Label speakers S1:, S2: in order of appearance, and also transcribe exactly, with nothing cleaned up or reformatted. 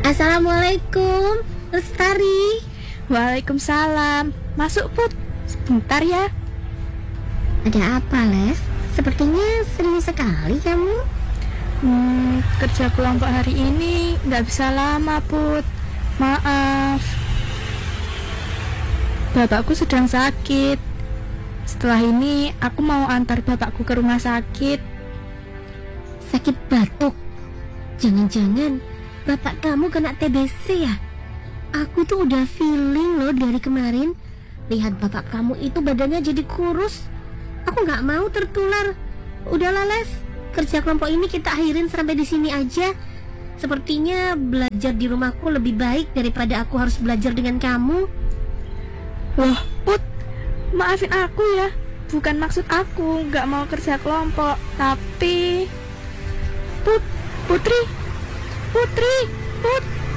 S1: Assalamualaikum, Lestari.
S2: Waalaikumsalam. Masuk, Put. Sebentar ya.
S1: Ada apa, Les? Sepertinya sering sekali kamu.
S2: Hmm, kerja kelompok hari ini nggak bisa lama, Put. Maaf. Bapakku sedang sakit. Setelah ini aku mau antar bapakku ke rumah sakit.
S1: Sakit batuk. Jangan-jangan bapak kamu kena T B C ya? Aku tuh udah feeling loh dari kemarin. Lihat bapak kamu itu badannya jadi kurus. Aku nggak mau tertular. Udahlah, Les. Kerja kelompok ini kita akhirin sampai di sini aja. Sepertinya belajar di rumahku lebih baik daripada aku harus belajar dengan kamu.
S2: Loh, Put, maafin aku ya. Bukan maksud aku nggak mau kerja kelompok, tapi Put, Putri, Putri, Put.